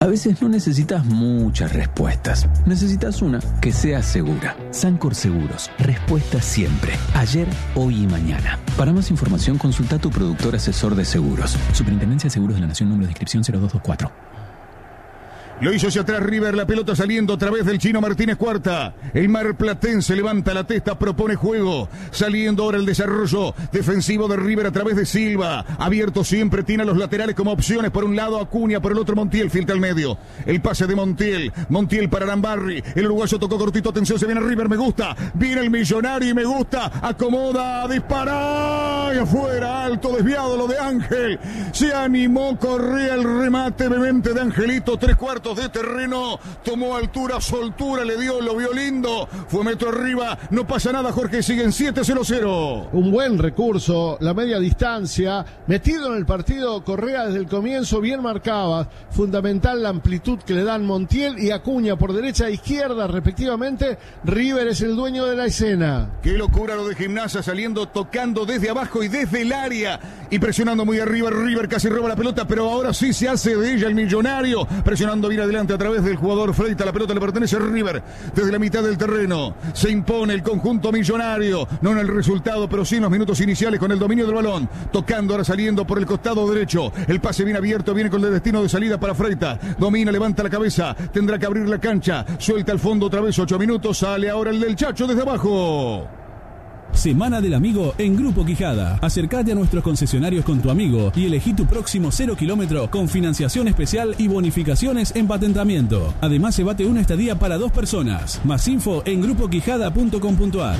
A veces no necesitas muchas respuestas. Necesitas una que sea segura. Sancor Seguros. Respuesta siempre. Ayer, hoy y mañana. Para más información, consulta a tu productor asesor de seguros. Superintendencia de Seguros de la Nación, número de inscripción 0224. Lo hizo hacia atrás River, la pelota saliendo a través del Chino Martínez Cuarta. El marplatense levanta la testa, propone juego. Saliendo ahora el desarrollo defensivo de River a través de Silva. Abierto siempre, tiene a los laterales como opciones. Por un lado Acuña, por el otro Montiel, filtra al medio. El pase de Montiel. Montiel para Arambarri. El uruguayo tocó cortito, atención, se viene River, me gusta. Viene el millonario y me gusta. Acomoda, dispara. Y afuera, alto, desviado lo de Ángel. Se animó, corría el remate vehemente de Angelito, 3/4 de terreno, tomó altura, soltura, le dio, lo vio lindo, fue metro arriba, no pasa nada, Jorge, siguen 7-0-0. Un buen recurso, la media distancia, metido en el partido, Correa desde el comienzo bien marcaba, fundamental la amplitud que le dan Montiel y Acuña por derecha e izquierda respectivamente. River es el dueño de la escena. Qué locura lo de Gimnasia, saliendo, tocando desde abajo y desde el área y presionando muy arriba. River casi roba la pelota, pero ahora sí se hace de ella el millonario, presionando bien adelante a través del jugador Freita. La pelota le pertenece a River desde la mitad del terreno. Se impone el conjunto millonario, no en el resultado, pero sí en los minutos iniciales con el dominio del balón. Tocando, ahora saliendo por el costado derecho. El pase bien abierto, viene con el destino de salida para Freita. Domina, levanta la cabeza, tendrá que abrir la cancha. Suelta al fondo otra vez, 8 minutos. Sale ahora el del Chacho desde abajo. Semana del Amigo en Grupo Quijada. Acércate a nuestros concesionarios con tu amigo y elegí tu próximo 0 kilómetro con financiación especial y bonificaciones en patentamiento. Además, se bate una estadía para 2 personas. Más info en grupoquijada.com.ar.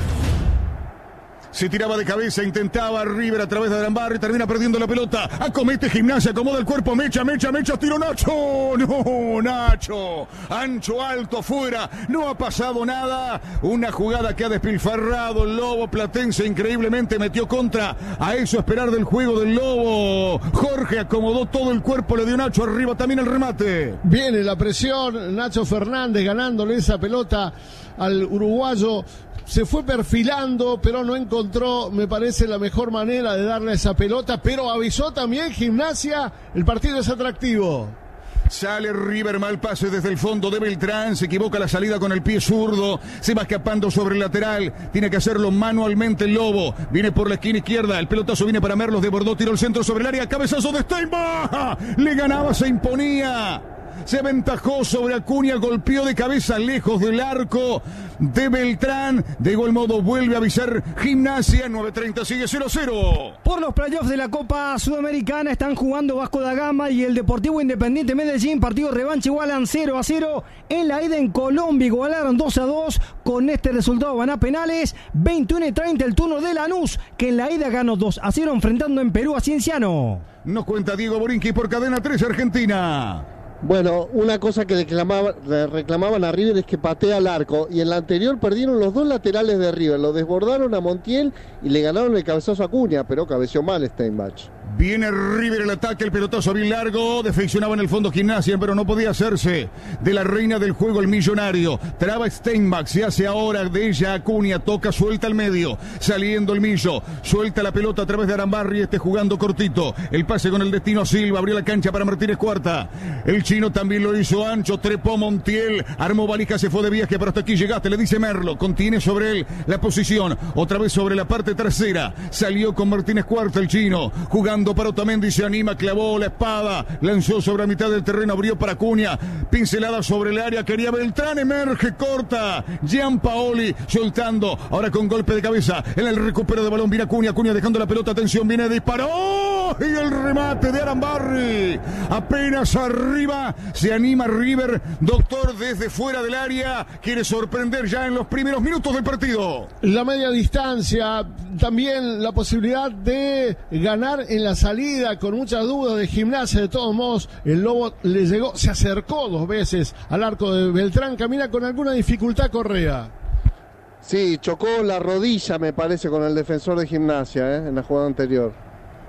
Se tiraba de cabeza, intentaba River a través de Arambarri, termina perdiendo la pelota. Acomete Gimnasia, acomoda el cuerpo, mecha, tiro Nacho. No, Nacho. Ancho, alto, afuera. No ha pasado nada. Una jugada que ha despilfarrado el Lobo Platense. Increíblemente metió contra. A eso esperar del juego del Lobo. Jorge acomodó todo el cuerpo, le dio Nacho arriba también el remate. Viene la presión, Nacho Fernández ganándole esa pelota al uruguayo. Se fue perfilando, pero no encontró, me parece, la mejor manera de darle esa pelota, pero avisó también Gimnasia, el partido es atractivo. Sale River, mal pase desde el fondo de Beltrán, se equivoca la salida con el pie zurdo, se va escapando sobre el lateral, tiene que hacerlo manualmente el Lobo, viene por la esquina izquierda, el pelotazo viene para Merlos, desbordó, tiró el centro sobre el área, cabezazo de Steinbach, le ganaba, se imponía. Se aventajó sobre Acuña, golpeó de cabeza lejos del arco de Beltrán. De igual modo vuelve a avisar Gimnasia. 9:30 sigue 0-0. Por los playoffs de la Copa Sudamericana están jugando Vasco da Gama y el Deportivo Independiente Medellín. Partido revancha, igualan 0-0. En la ida en Colombia igualaron 2-2. Con este resultado van a penales. 21:30 el turno de Lanús, que en la ida ganó 2-0 enfrentando en Perú a Cienciano. Nos cuenta Diego Borinqui por Cadena 3 Argentina. Bueno, una cosa que reclamaban a River es que patea al arco, y en la anterior perdieron los 2 laterales de River, lo desbordaron a Montiel y le ganaron el cabezazo a Acuña, pero cabeció mal Steinbach. Viene River el ataque, el pelotazo bien largo, defeccionaba en el fondo Gimnasia, pero no podía hacerse de la reina del juego el millonario. Traba Steinbach, se hace ahora de ella Acuña, toca, suelta al medio, saliendo el Millo, suelta la pelota a través de Arambarri, jugando cortito, el pase con el destino a Silva, abrió la cancha para Martínez Cuarta, el Chino también lo hizo ancho, trepó Montiel, armó valija, se fue de viaje, pero hasta aquí llegaste, le dice Merlo, contiene sobre él la posición, otra vez sobre la parte trasera, salió con Martínez Cuarta el Chino, jugando para Otamendi, se anima, clavó la espada, lanzó sobre la mitad del terreno, abrió para Acuña, pincelada sobre el área, quería Beltrán, emerge, corta, Gianpaoli soltando, ahora con golpe de cabeza, en el recupero de balón, viene Acuña dejando la pelota, atención, viene, disparó, y el remate de Arambarri, apenas arriba, se anima River, doctor desde fuera del área, quiere sorprender ya en los primeros minutos del partido. La media distancia, también la posibilidad de ganar en la salida, con muchas dudas de Gimnasia. De todos modos, el Lobo le llegó, se acercó 2 veces al arco de Beltrán, camina con alguna dificultad Correa. Sí, chocó la rodilla, me parece, con el defensor de Gimnasia, en la jugada anterior.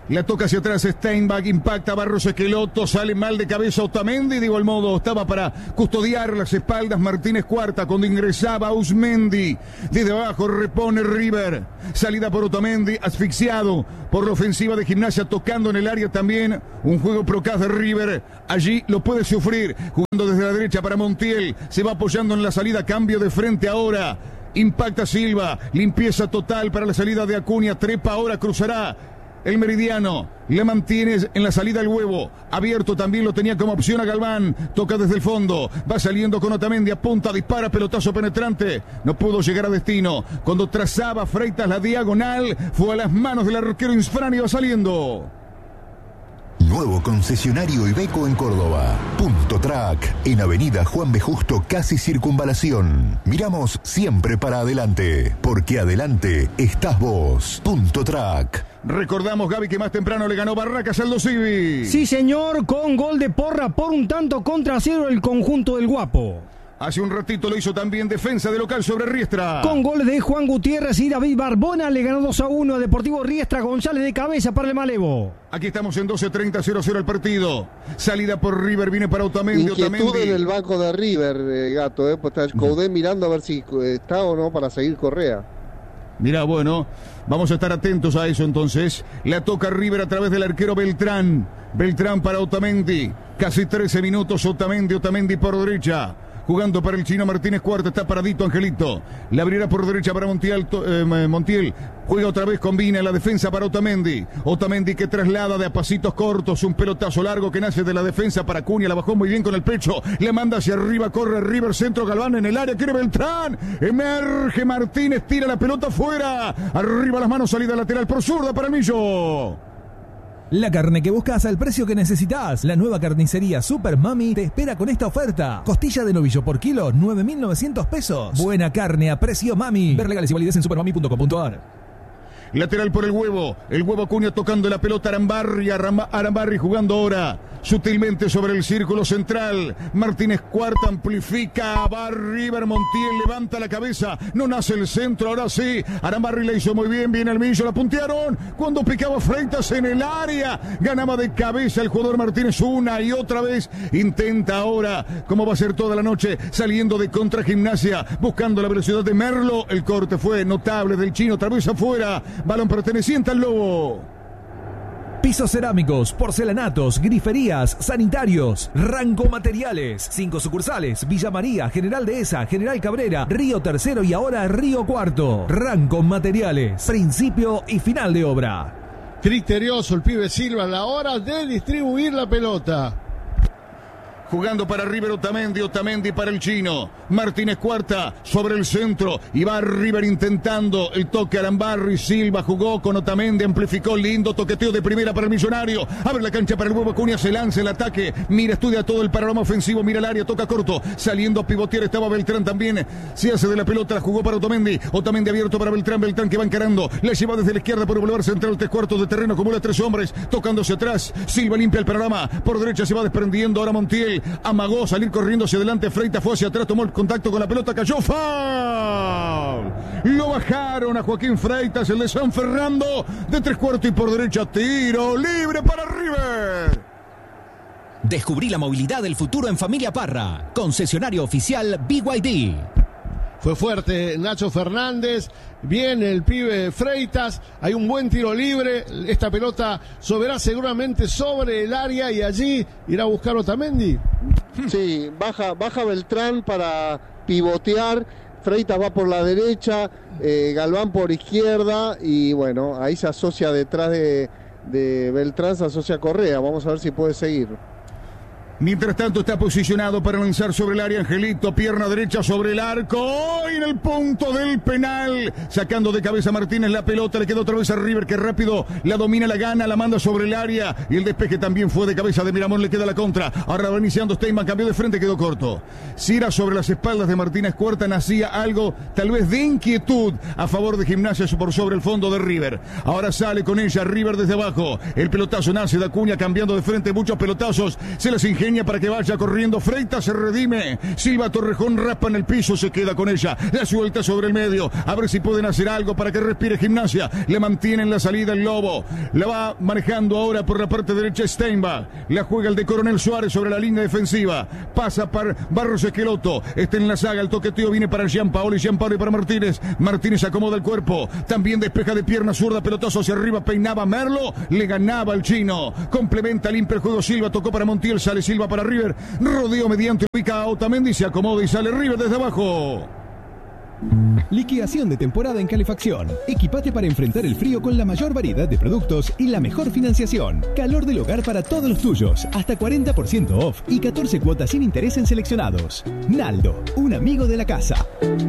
La toca hacia atrás Steinbach, impacta Barros Esqueloto, sale mal de cabeza Otamendi, de igual modo estaba para custodiar las espaldas Martínez Cuarta cuando ingresaba Usmendi. Desde abajo repone River, salida por Otamendi, asfixiado por la ofensiva de Gimnasia, tocando en el área también, un juego procaz de River, allí lo puede sufrir, jugando desde la derecha para Montiel, se va apoyando en la salida, cambio de frente ahora, impacta Silva, limpieza total para la salida de Acuña, trepa ahora, cruzará el meridiano, le mantiene en la salida el Huevo, abierto también lo tenía como opción a Galván, toca desde el fondo, va saliendo con Otamendi, apunta, dispara, pelotazo penetrante, no pudo llegar a destino, cuando trazaba Freitas la diagonal, fue a las manos del arquero Insfrán y va saliendo. Nuevo concesionario Iveco en Córdoba. Punto Track, en Avenida Juan B. Justo, casi Circunvalación. Miramos siempre para adelante, porque adelante estás vos. Punto Track. Recordamos, Gaby, que más temprano le ganó Barracas al Dosivi. Sí, señor, con gol de Porra por 1-0 el conjunto del Guapo. Hace un ratito lo hizo también defensa de local sobre Riestra. Con goles de Juan Gutiérrez y David Barbona le ganó 2-1 a Deportivo Riestra. González de cabeza para el Malevo. Aquí estamos en 12:30, 0-0 el partido. Salida por River, viene para Otamendi. Inquietud en el banco de River, Gato, pues está Coudet mirando a ver si está o no para seguir Correa. Mirá, bueno, vamos a estar atentos a eso entonces. La toca River a través del arquero Beltrán. Beltrán para Otamendi. Casi 13 minutos, Otamendi por derecha. Jugando para el chino Martínez Cuarta, está paradito Angelito. La abrirá por derecha para Montiel. Juega otra vez, combina la defensa para Otamendi. Otamendi que traslada de a pasitos cortos, un pelotazo largo que nace de la defensa para Acuña. La bajó muy bien con el pecho. Le manda hacia arriba, corre River, centro Galván en el área. Quiere Beltrán. Emerge Martínez, tira la pelota fuera. Arriba las manos, salida lateral por zurda para el Millo. La carne que buscas al precio que necesitas. La nueva carnicería Super Mami te espera con esta oferta. Costilla de novillo por kilo, 9.900 pesos. Buena carne a precio Mami. Ver legales y validez en supermami.com.ar. Lateral por el Huevo Acuña tocando la pelota, Arambarri jugando ahora sutilmente sobre el círculo central. Martínez Cuarta amplifica, va River, Montiel levanta la cabeza, no nace el centro, ahora sí, Arambarri la hizo muy bien, viene el Millo, la puntearon, cuando picaba Freitas en el área, ganaba de cabeza el jugador Martínez una y otra vez, intenta ahora, como va a ser toda la noche, saliendo de contra Gimnasia, buscando la velocidad de Merlo, el corte fue notable del chino, otra vez afuera, balón perteneciente al Lobo. Pisos cerámicos, porcelanatos, griferías, sanitarios, Ranco Materiales. 5 sucursales, Villa María, General Dehesa, General Cabrera, Río Tercero y ahora Río Cuarto. Ranco Materiales, principio y final de obra. Criterioso el pibe Silva a la hora de distribuir la pelota. Jugando para River Otamendi para el chino. Martínez Cuarta sobre el centro. Y va River intentando el toque Arambarri. Silva jugó con Otamendi, amplificó, lindo toqueteo de primera para el Millonario. Abre la cancha para el Huevo Acuña, se lanza el ataque. Mira, estudia todo el panorama ofensivo, mira el área, toca corto. Saliendo a pivotear estaba Beltrán también. Se hace de la pelota, la jugó para Otamendi. Otamendi abierto para Beltrán que va encarando. La lleva desde la izquierda por el boulevard central, 3/4 de terreno, acumula 3 hombres. Tocándose atrás. Silva limpia el panorama. Por derecha se va desprendiendo ahora Montiel. Amagó salir corriendo hacia adelante, Freitas fue hacia atrás, tomó el contacto con la pelota, cayó, ¡foul! Lo bajaron a Joaquín Freitas, el de San Fernando, de 3/4 y por derecha, tiro libre para River. Descubrí la movilidad del futuro en Familia Parra, concesionario oficial BYD. Fue fuerte Nacho Fernández, viene el pibe Freitas, hay un buen tiro libre, esta pelota soberá seguramente sobre el área y allí irá a buscar Otamendi. Sí, baja Beltrán para pivotear, Freitas va por la derecha, Galván por izquierda y bueno, ahí se asocia detrás de Beltrán, se asocia Correa, vamos a ver si puede seguir. Mientras tanto está posicionado para lanzar sobre el área Angelito, pierna derecha sobre el arco, y en el punto del penal, sacando de cabeza Martínez la pelota, le queda otra vez a River que rápido la domina, la gana, la manda sobre el área, y el despeje también fue de cabeza de Miramón, le queda la contra, ahora va iniciando Steinman, cambió de frente, quedó corto. Si era sobre las espaldas de Martínez Cuarta, nacía algo tal vez de inquietud a favor de Gimnasia por sobre el fondo de River. Ahora sale con ella River desde abajo, el pelotazo nace de Acuña, cambiando de frente, muchos pelotazos, se les ingenia ingenia para que vaya corriendo. Freitas se redime. Silva Torrejón raspa en el piso, se queda con ella. La suelta sobre el medio. A ver si pueden hacer algo para que respire Gimnasia. Le mantienen la salida el Lobo. La va manejando ahora por la parte derecha Steinbach. La juega el de Coronel Suárez sobre la línea defensiva. Pasa para Barros Esqueloto. Está en la saga. El toqueteo viene para Gianpaoli para Martínez. Martínez acomoda el cuerpo. También despeja de pierna zurda. Pelotazo hacia arriba. Peinaba Merlo. Le ganaba el chino. Complementa limpia el juego Silva. Tocó para Montiel. Sale Silva para River. Rodeo mediante ubica a Otamendi. Se acomoda y sale River desde abajo. Liquidación de temporada en calefacción. Equipate para enfrentar el frío con la mayor variedad de productos y la mejor financiación. Calor del hogar para todos los tuyos. Hasta 40% off y 14 cuotas sin interés en seleccionados. Naldo, un amigo de la casa.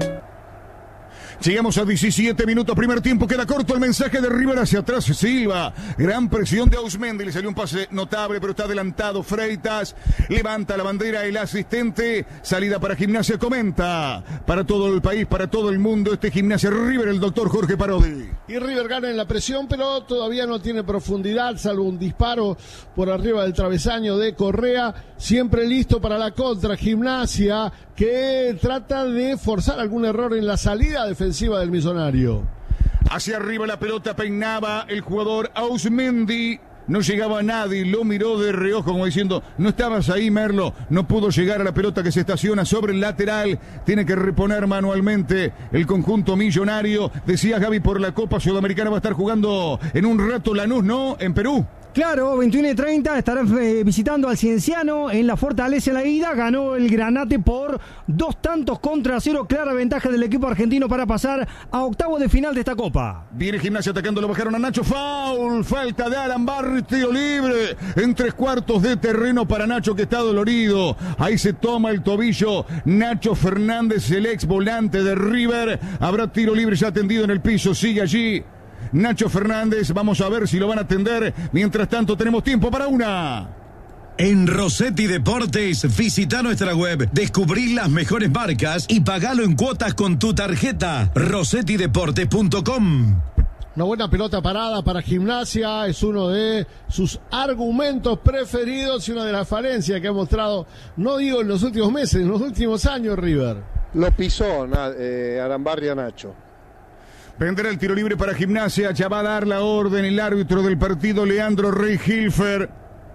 Llegamos a 17 minutos, primer tiempo, queda corto el mensaje de River hacia atrás, Silva, gran presión de Ausmendi, le salió un pase notable, pero está adelantado Freitas, levanta la bandera el asistente, salida para Gimnasia, comenta, para todo el país, para todo el mundo, este Gimnasia River, el doctor Jorge Parodi. Y River gana en la presión, pero todavía no tiene profundidad, salvo un disparo por arriba del travesaño de Correa, siempre listo para la contra, Gimnasia, que trata de forzar algún error en la salida defensiva del Millonario. Hacia arriba la pelota peinaba el jugador Ausmendi. No llegaba a nadie, lo miró de reojo como diciendo, no estabas ahí Merlo, no pudo llegar a la pelota que se estaciona sobre el lateral, tiene que reponer manualmente el conjunto millonario. Decía Gaby, por la Copa Sudamericana va a estar jugando en un rato Lanús, ¿no? En Perú. Claro, 21:30 estará visitando al Cienciano en la Fortaleza en la ida. Ganó el Granate por 2-0, clara ventaja del equipo argentino para pasar a octavos de final de esta Copa. Viene Gimnasia atacando, lo bajaron a Nacho, foul, falta de Alan Barry, tiro libre en 3/4 de terreno para Nacho que está dolorido. Ahí se toma el tobillo Nacho Fernández, el ex volante de River. Habrá tiro libre ya tendido en el piso, sigue allí Nacho Fernández, vamos a ver si lo van a atender. Mientras tanto tenemos tiempo para una. En Rossetti Deportes, visita nuestra web, descubrí las mejores marcas y pagalo en cuotas con tu tarjeta. rossettideportes.com. Una buena pelota parada para Gimnasia, es uno de sus argumentos preferidos y una de las falencias que ha mostrado, no digo en los últimos meses, en los últimos años River. Lo pisó Arambarri a Nacho. Vendrá el tiro libre para Gimnasia, ya va a dar la orden el árbitro del partido, Leandro Rey Hilfer.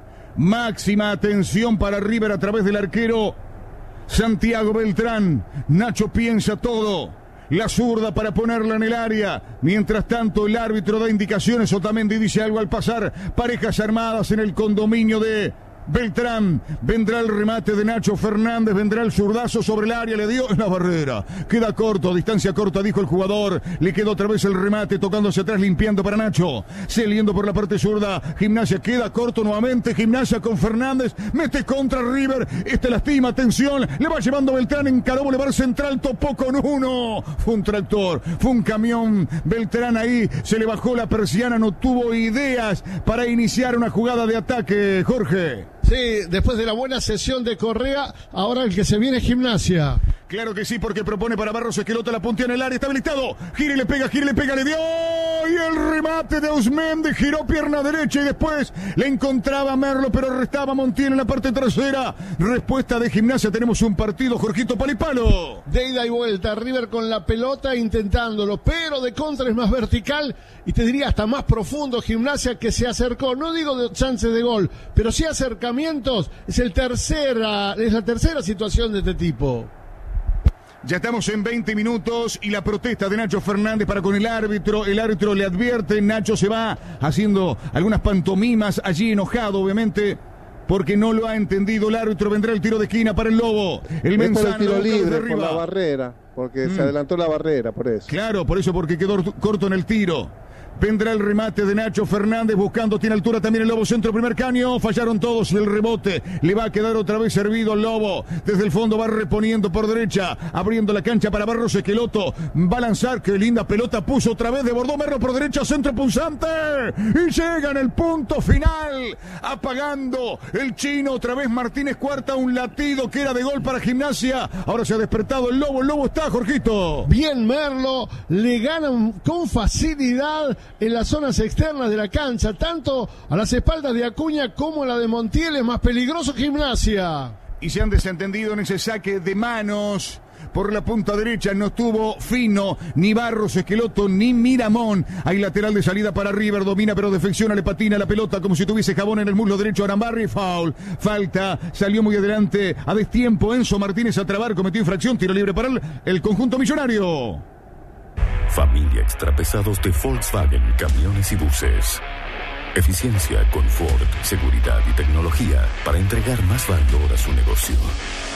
Máxima atención para River a través del arquero Santiago Beltrán. Nacho piensa todo. La zurda para ponerla en el área. Mientras tanto el árbitro da indicaciones. Otamendi dice algo al pasar. Parejas armadas en el condominio de Beltrán. Vendrá el remate de Nacho Fernández, vendrá el zurdazo sobre el área, le dio en la barrera, queda corto, distancia corta, dijo el jugador. Le quedó otra vez el remate, tocándose atrás, limpiando para Nacho, saliendo por la parte zurda. Gimnasia queda corto nuevamente, Gimnasia con Fernández, mete contra River, lastima, atención, le va llevando Beltrán, encaró Boulevard Central, topó con uno, fue un tractor, fue un camión. Beltrán ahí se le bajó la persiana, no tuvo ideas para iniciar una jugada de ataque, Jorge. Sí, después de la buena sesión de Correa, ahora el que se viene es Gimnasia. Claro que sí, porque propone para Barros Esqueloto, la puntea en el área, está habilitado. Gira y le pega, le dio. Y el remate de Ausmendi, giró pierna derecha y después le encontraba Merlo, pero restaba Montiel en la parte trasera. Respuesta de Gimnasia, tenemos un partido, Jorgito, Palipalo. De ida y vuelta, River con la pelota intentándolo, pero de contra es más vertical y te diría hasta más profundo. Gimnasia que se acercó, no digo de chances de gol, pero sí acercamientos. Es la tercera situación de este tipo. Ya estamos en 20 minutos y la protesta de Nacho Fernández para con el árbitro. El árbitro le advierte, Nacho se va haciendo algunas pantomimas allí, enojado obviamente porque no lo ha entendido el árbitro. Vendrá el tiro de esquina para el Lobo. El mensaje tiro libre por la barrera, porque se adelantó la barrera, por eso. Claro, por eso, porque quedó corto en el tiro. Vendrá el remate de Nacho Fernández buscando, tiene altura también el Lobo, centro, primer caño, fallaron todos el rebote, le va a quedar otra vez servido el Lobo, desde el fondo va reponiendo por derecha, abriendo la cancha para Barros Esqueloto, va a lanzar, qué linda pelota puso otra vez de Bordó, Merlo por derecha, centro punzante, y llega en el punto final, apagando el chino, otra vez Martínez Cuarta, un latido que era de gol para Gimnasia, ahora se ha despertado el Lobo está, Jorgito. Bien Merlo, le ganan con facilidad en las zonas externas de la cancha, tanto a las espaldas de Acuña como a la de Montiel. Es más peligroso que Gimnasia. Y se han desentendido en ese saque de manos. Por la punta derecha no estuvo Fino, ni Barros, Esqueloto, ni Miramón. Hay lateral de salida para River, domina pero defecciona, le patina la pelota como si tuviese jabón en el muslo derecho. Arambarri, foul, falta, salió muy adelante, a destiempo. Enzo Martínez a trabar, cometió infracción, tiro libre para el conjunto millonario. Familia Extrapesados de Volkswagen, camiones y buses. Eficiencia, confort, seguridad y tecnología para entregar más valor a su negocio.